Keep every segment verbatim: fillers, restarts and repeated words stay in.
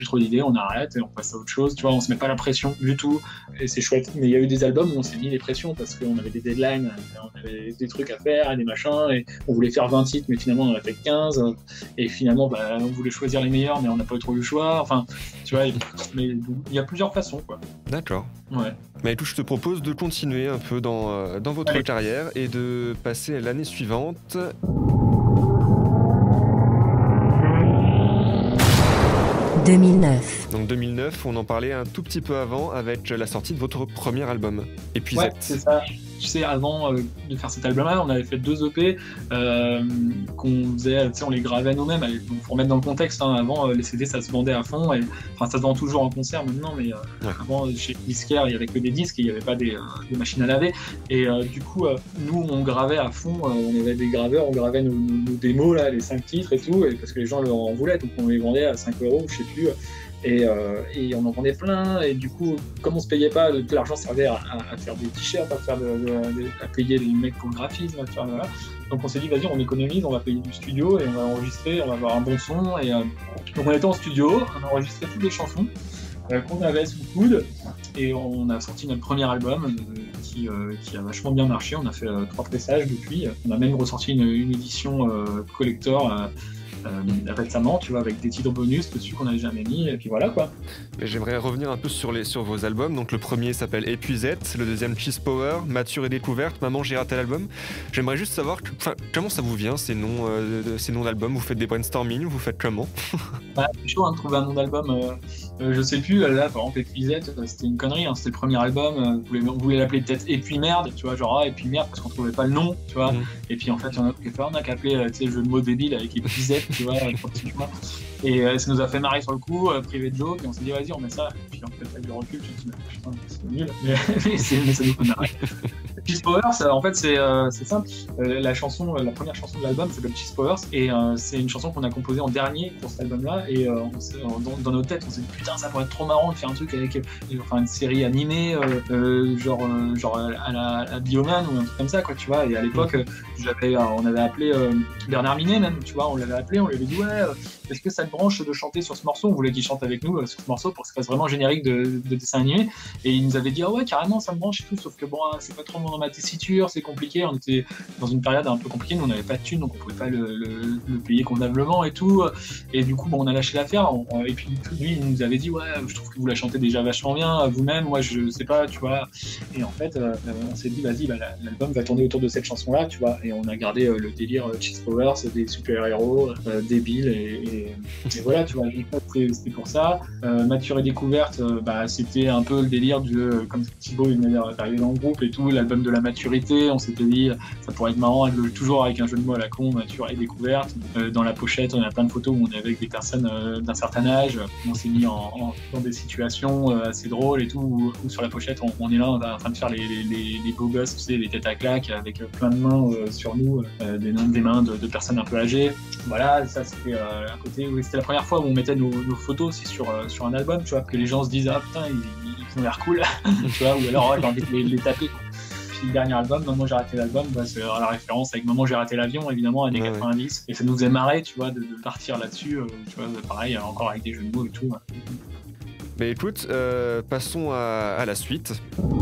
plus trop d'idées, on arrête et on passe à autre chose, tu vois, on se met pas la pression du tout, et c'est chouette. Mais il y a eu des albums où on s'est mis les pressions parce qu'on avait des deadlines, on avait des trucs à faire et des machins, et on voulait faire vingt titres, mais finalement on en a fait quinze, et finalement bah, on voulait choisir les meilleurs, mais on n'a pas trop eu le choix, enfin, tu vois, mais il y a plusieurs façons, quoi. D'accord. Ouais. Mais tout, je te propose de continuer un peu dans, euh, dans votre Allez. carrière et de passer à l'année suivante. deux mille neuf. Donc deux mille neuf, on en parlait un tout petit peu avant avec la sortie de votre premier album, Épuisette. Ouais, c'est ça. Tu sais, avant euh, de faire cet album-là, on avait fait deux E P euh, qu'on faisait, tu sais, on les gravait nous-mêmes. Il faut remettre dans le contexte, hein, avant, euh, les C D, ça se vendait à fond. Et, enfin, ça se vend toujours en concert maintenant, mais euh, Ouais. avant, chez Disquaire, il n'y avait que des disques et il n'y avait pas des, euh, des machines à laver. Et euh, du coup, euh, nous, on gravait à fond. Euh, on avait des graveurs, on gravait nos, nos, nos démos, là, les cinq titres et tout, et parce que les gens leur en voulaient, donc on les vendait à cinq euros, je sais plus. Et, euh, et on en vendait plein, et du coup, comme on se payait pas, tout l'argent servait à, à, à faire des t-shirts, à, faire de, de, de, à payer les mecs pour le graphisme, à faire, voilà. Donc on s'est dit, vas-y, on économise, on va payer du studio, et on va enregistrer, on va avoir un bon son. Et, euh, donc on était en studio, on a enregistré toutes les chansons euh, qu'on avait sous le coude, et on a sorti notre premier album euh, qui, euh, qui a vachement bien marché. On a fait euh, trois pressages depuis, on a même ressorti une, une édition euh, collector euh, Euh, récemment, tu vois, avec des titres bonus dessus qu'on n'avait jamais mis, et puis voilà quoi. Mais j'aimerais revenir un peu sur, les, sur vos albums. Donc le premier s'appelle Épuisette, le deuxième Cheese Power, Mature et Découverte, Maman j'ai raté l'album. J'aimerais juste savoir que, comment ça vous vient ces noms, euh, de, ces noms d'albums. Vous faites des brainstorming, vous faites comment? Bah, c'est chaud hein, de trouver un nom d'album. Euh, euh, je sais plus, là par exemple Épuisette, c'était une connerie, hein, c'était le premier album. Euh, vous voulez, on voulait l'appeler peut-être Et puis merde, tu vois, genre ah, Et puis merde parce qu'on trouvait pas le nom, tu vois. Mmh. Et puis en fait, on a, on a qu'à appeler euh, le jeu de mots débile avec Épuisette, tu vois, pratiquement. Et euh, ça nous a fait marrer sur le coup, euh, privé de joke, et on s'est dit vas-y on met ça. Et puis en fait avec le recul, je me suis dit putain c'est nul, mais, mais, mais ça nous fait marrer. Cheese Powers, en fait c'est euh, simple. Euh, la chanson, la première chanson de l'album s'appelle Cheese Powers, et euh, c'est une chanson qu'on a composée en dernier pour cet album-là. Et euh, on dans, dans nos têtes, on s'est dit putain ça pourrait être trop marrant de faire un truc avec, euh, enfin une série animée, euh, euh, genre euh, genre à la, à la Bioman ou un truc comme ça quoi, tu vois. Et à l'époque, euh, j'avais, euh, on avait appelé euh, Bernard Minet même, tu vois, on l'avait appelé, on lui avait dit ouais, euh, est-ce que ça te branche de chanter sur ce morceau? On voulait qu'il chante avec nous euh, sur ce morceau pour que ça fasse vraiment générique de, de dessin animé. Et il nous avait dit ah ouais carrément ça me branche et tout, sauf que bon c'est pas trop dans ma tessiture, c'est compliqué, on était dans une période un peu compliquée, nous on n'avait pas de thunes donc on pouvait pas le, le, le payer convenablement et tout, et du coup bon, on a lâché l'affaire. On, et puis lui il nous avait dit ouais je trouve que vous la chantez déjà vachement bien vous-même, moi je sais pas tu vois. Et en fait euh, on s'est dit vas-y bah, l'album va tourner autour de cette chanson là tu vois, et on a gardé euh, le délire euh, Cheese Powers, des super-héros euh, débiles et, et, et voilà tu vois, c'était pour ça. euh, Mature et Découverte, euh, bah, c'était un peu le délire du euh, comme Thibaut il venait d'arriver dans le groupe et tout, l'album de la maturité, on s'était dit ça pourrait être marrant avec, toujours avec un jeu de mots à la con, Mature et Découverte. Euh, dans la pochette on a plein de photos où on est avec des personnes euh, d'un certain âge, on s'est mis en, en, dans des situations euh, assez drôles et tout, où, où sur la pochette on, on est là on est en train de faire les, les, les, les beaux gosses, tu sais, les têtes à claques avec plein de mains euh, sur nous, euh, des, des mains de, de personnes un peu âgées. Voilà, ça c'était euh, un côté où c'était la première fois où on mettait nos, nos photos aussi sur, euh, sur un album, tu vois, que les gens se disent ah putain ils, ils ont l'air cool, tu vois, ou alors oh, j'ai envie de les, les taper. Puis le dernier album, Maman j'ai raté l'album, bah, c'est la référence avec Maman j'ai raté l'avion, évidemment, années ouais, quatre-vingt-dix, ouais. Et ça nous faisait marrer, tu vois, de, de partir là-dessus, euh, tu vois, pareil, encore avec des jeux de mots et tout. Ouais. Mais écoute, euh, passons à, à la suite.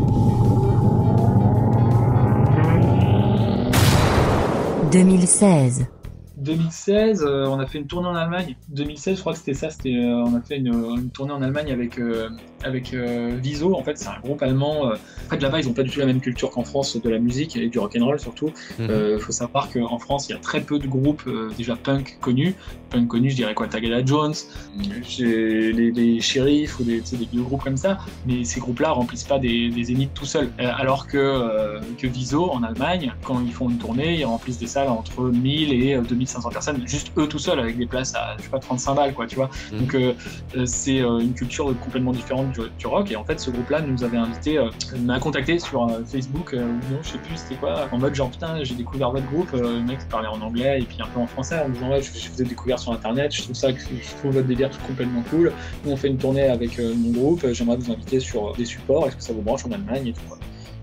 deux mille seize. deux mille seize, euh, on a fait une tournée en Allemagne. deux mille seize, je crois que c'était ça. C'était, euh, on a fait une, une tournée en Allemagne avec euh, avec euh, Wieso. En fait, c'est un groupe allemand. Euh, en fait, là-bas, ils n'ont pas du tout la même culture qu'en France de la musique et du rock'n'roll surtout. Il mmh. euh, faut savoir qu'en France, il y a très peu de groupes euh, déjà punk connus. Punk connus, je dirais quoi, Tagada Jones, les, les Sheriffs ou des, des vieux groupes comme ça. Mais ces groupes-là remplissent pas des, des zéniths tout seuls. Euh, alors que euh, que Wieso en Allemagne, quand ils font une tournée, ils remplissent des salles entre mille et deux mille cinq cents personnes, juste eux tout seuls, avec des places à je sais pas trente-cinq balles quoi, tu vois. Mmh. Donc euh, c'est euh, une culture complètement différente du, du rock. Et en fait, ce groupe-là nous avait invité, euh, m'a contacté sur euh, Facebook, euh, non, je sais plus c'était quoi, en mode genre putain, j'ai découvert votre groupe, euh, le mec parlait en anglais et puis un peu en français, en me disant ouais, je, je vous ai découvert sur internet, je trouve ça, je trouve votre délire complètement cool. Nous on fait une tournée avec euh, mon groupe, j'aimerais vous inviter sur des supports, est-ce que ça vous branche en Allemagne et tout quoi.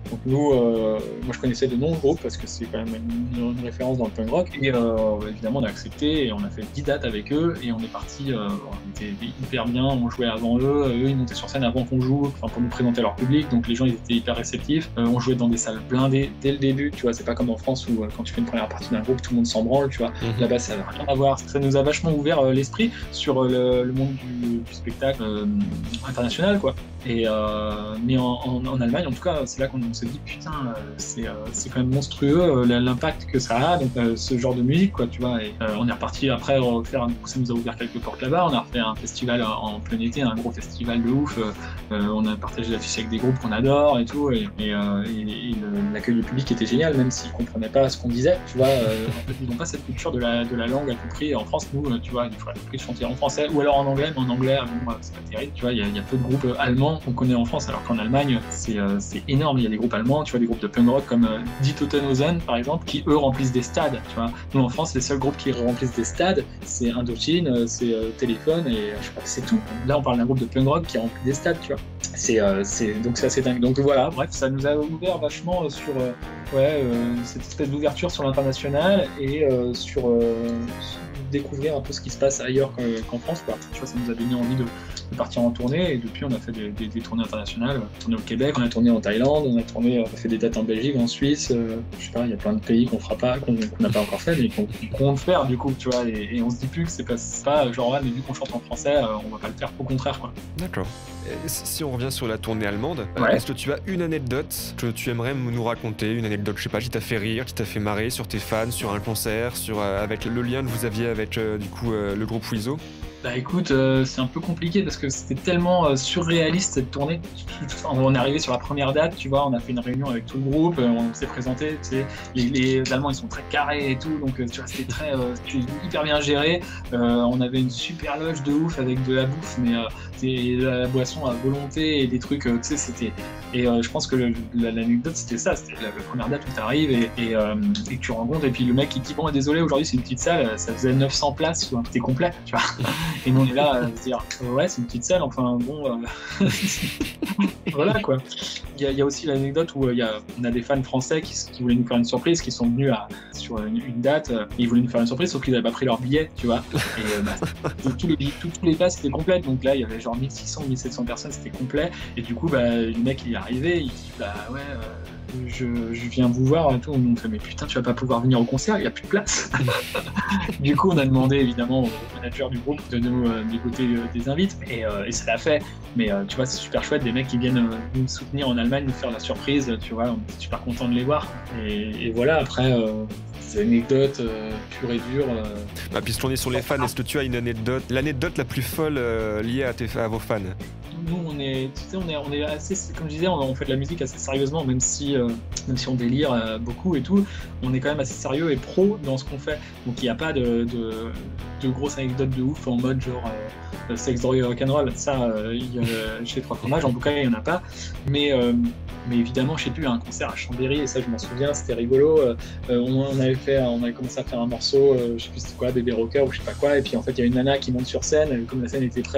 Donc nous, euh, moi je connaissais de noms de groupes parce que c'est quand même une, une référence dans le punk rock. Et euh, évidemment on a accepté et on a fait dix dates avec eux et on est parti, euh, on était hyper bien, on jouait avant eux, eux ils montaient sur scène avant qu'on joue, enfin pour nous présenter leur public, donc les gens ils étaient hyper réceptifs. Euh, on jouait dans des salles blindées dès le début, tu vois, c'est pas comme en France où euh, quand tu fais une première partie d'un groupe tout le monde s'en branle, tu vois. Mmh. Là-bas ça n'a rien à voir, ça nous a vachement ouvert euh, l'esprit sur euh, le, le monde du, du spectacle euh, international, quoi. Et euh, mais en, en, en Allemagne, en tout cas, c'est là qu'on s'est dit putain, euh, c'est, euh, c'est quand même monstrueux euh, l'impact que ça a, donc euh, ce genre de musique, quoi, tu vois. Et euh, on est reparti après refaire, un, ça nous a ouvert quelques portes là-bas. On a refait un festival en plein été, un gros festival de ouf. Euh, on a partagé l'affiche avec des groupes qu'on adore et tout. Et, et, euh, et, et le, l'accueil du public était génial, même s'ils comprenaient pas ce qu'on disait, tu vois. Euh, en fait, ils n'ont pas cette culture de la, de la langue à tout prix. En France, nous, tu vois, il faut à tout prix chanter en français ou alors en anglais, mais en anglais, bon, c'est pas terrible, tu vois. Il y, y a peu de groupes allemands qu'on connaît en France, alors qu'en Allemagne, c'est, euh, c'est énorme. Il y a des groupes allemands, tu vois, des groupes de punk rock comme euh, Die Totenhosen, par exemple, qui eux remplissent des stades, tu vois. Nous, en France, les seuls groupes qui remplissent des stades, c'est Indochine, c'est euh, Téléphone, et je crois que c'est tout. Là, on parle d'un groupe de punk rock qui remplit des stades, tu vois. C'est, euh, c'est, donc c'est assez dingue. Donc voilà, bref, ça nous a ouvert vachement sur, euh, ouais, euh, cette espèce d'ouverture sur l'international et euh, sur, euh, sur découvrir un peu ce qui se passe ailleurs qu'en France, quoi. Tu vois, ça nous a donné envie de, de partir en tournée, et depuis on a fait des, des, des tournées internationales. On a tourné au Québec, on a tourné en Thaïlande, on a tourné, on a fait des dates en Belgique, en Suisse, euh, je sais pas, il y a plein de pays qu'on fera pas, qu'on n'a pas encore fait, mais qu'on compte faire du coup, tu vois, et, et on se dit plus que c'est pas, c'est pas genre là, mais vu qu'on chante en français, euh, on va pas le faire, au contraire, quoi. D'accord. Et si on revient sur la tournée allemande, ouais. Est-ce que tu as une anecdote que tu aimerais nous raconter, une anecdote, je sais pas, qui t'a fait rire, qui t'a fait marrer sur tes fans, sur un concert, sur euh, avec le lien que vous aviez avec euh, du coup euh, le groupe Weezo? Bah écoute, euh, c'est un peu compliqué parce que c'était tellement euh, surréaliste cette tournée. Enfin, on est arrivé sur la première date, tu vois, on a fait une réunion avec tout le groupe, euh, on s'est présenté, tu sais, les, les Allemands ils sont très carrés et tout, donc euh, tu vois, c'était très, euh, hyper bien géré. Euh, on avait une super loge de ouf avec de la bouffe, mais euh, de la boisson à volonté et des trucs, euh, tu sais, c'était. Et euh, je pense que le, la, l'anecdote c'était ça, c'était la, la première date où t'arrives et, et, euh, et que tu rencontres, et puis le mec il dit bon, désolé, aujourd'hui c'est une petite salle, ça faisait neuf cents places, tu vois, t'es complet, tu vois. Et nous on est là à se dire ouais, c'est une petite salle, enfin bon, euh... voilà quoi. Il y, y a aussi l'anecdote où il y a, on a des fans français qui, qui voulaient nous faire une surprise, qui sont venus à, sur une, une date, euh, ils voulaient nous faire une surprise sauf qu'ils n'avaient pas pris leur billet, tu vois. Et euh, bah, tous les tous, tous les places étaient complètes, donc là il y avait genre mille six cents mille sept cents personnes, c'était complet. Et du coup bah, le mec il est arrivé, il dit bah ouais, euh, je, je viens vous voir et tout. On me fait mais putain, tu vas pas pouvoir venir au concert, il y a plus de place. Du coup on a demandé évidemment au manager du groupe de nous euh, dégoter euh, des invites, et, euh, et ça l'a fait. Mais euh, tu vois, c'est super chouette, des mecs qui viennent euh, nous soutenir en Allemagne, nous faire la surprise, tu vois, on est super content de les voir. Et, et voilà, après, euh, des anecdotes euh, pures et dures. Euh... Bah, puisqu'on est sur les fans, est-ce que tu as une anecdote, l'anecdote la plus folle euh, liée à, tes, à vos fans? Nous, on est, tu sais, on est, on est assez, comme je disais, on, on fait de la musique assez sérieusement, même si, euh, même si on délire euh, beaucoup et tout, on est quand même assez sérieux et pro dans ce qu'on fait. Donc il n'y a pas de, de, de grosses anecdotes de ouf en mode genre euh, sexe, drogue et rock'n'roll. Ça, euh, y, euh, chez Trois Fromages, en tout cas, il n'y en a pas. Mais, euh, mais évidemment, je sais plus, un concert à Chambéry, et ça, je m'en souviens, c'était rigolo. Euh, on, on avait fait, on avait commencé à faire un morceau, euh, je sais plus c'était quoi, Bébé Rocker ou je sais pas quoi, et puis en fait, il y a une nana qui monte sur scène, comme la scène était très